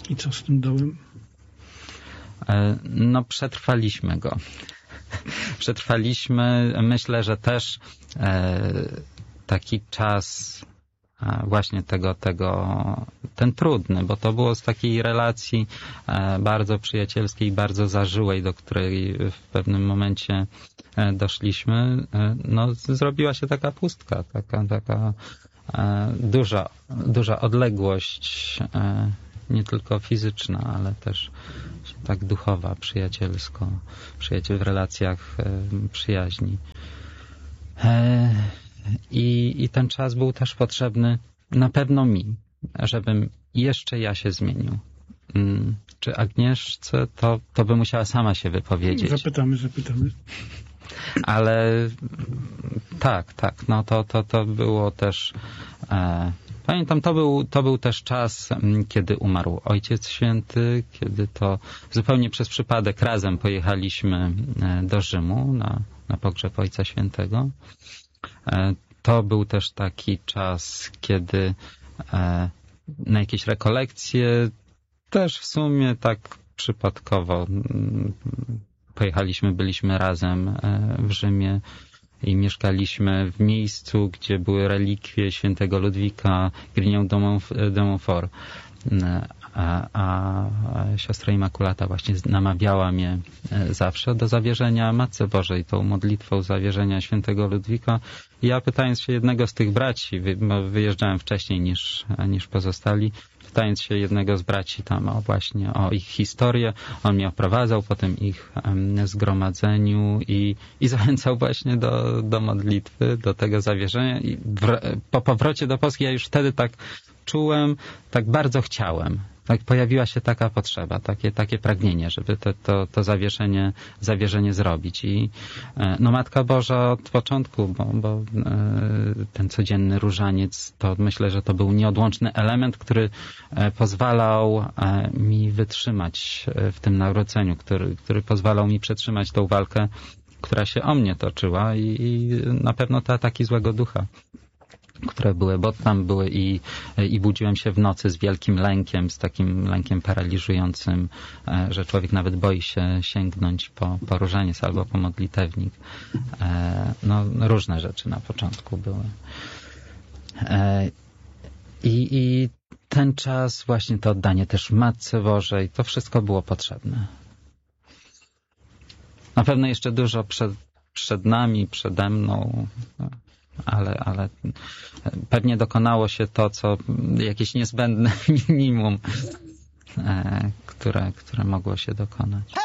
I co z tym dołem? No, przetrwaliśmy go. Przetrwaliśmy, myślę, że też taki czas właśnie ten trudny, bo to było z takiej relacji bardzo przyjacielskiej, bardzo zażyłej, do której w pewnym momencie doszliśmy, no zrobiła się taka pustka, taka duża odległość, nie tylko fizyczna, ale też tak duchowa, przyjaciel w relacjach przyjaźni. I ten czas był też potrzebny na pewno mi, żebym jeszcze ja się zmienił. Czy Agnieszce, to by musiała sama się wypowiedzieć. Zapytamy. Ale tak, no to było też... Pamiętam, to był też czas, kiedy umarł Ojciec Święty, kiedy to zupełnie przez przypadek razem pojechaliśmy do Rzymu na pogrzeb Ojca Świętego. To był też taki czas, kiedy na jakieś rekolekcje też w sumie tak przypadkowo byliśmy razem w Rzymie i mieszkaliśmy w miejscu, gdzie były relikwie świętego Ludwika Grignion de Montfort. A siostra Immaculata właśnie namawiała mnie zawsze do zawierzenia Matce Bożej, tą modlitwą zawierzenia świętego Ludwika. I ja pytając się jednego z tych braci, wyjeżdżałem wcześniej niż pozostali, pytając się jednego z braci tam właśnie o ich historię, on mnie oprowadzał po tym ich zgromadzeniu i zachęcał właśnie do modlitwy, do tego zawierzenia. I po powrocie do Polski ja już wtedy tak czułem, tak bardzo chciałem. Tak pojawiła się taka potrzeba, takie pragnienie, żeby to zawierzenie zrobić. I no Matka Boża od początku, bo ten codzienny różaniec, to myślę, że to był nieodłączny element, który pozwalał mi wytrzymać w tym narodzeniu, który pozwalał mi przetrzymać tą walkę, która się o mnie toczyła i na pewno te ataki złego ducha, które były, bo tam były i budziłem się w nocy z wielkim lękiem, z takim lękiem paraliżującym, że człowiek nawet boi się sięgnąć po różaniec albo po modlitewnik. No, różne rzeczy na początku były. I ten czas, właśnie to oddanie też Matce Bożej, to wszystko było potrzebne. Na pewno jeszcze dużo przed nami, przede mną, ale pewnie dokonało się to, co jakieś niezbędne minimum, które mogło się dokonać.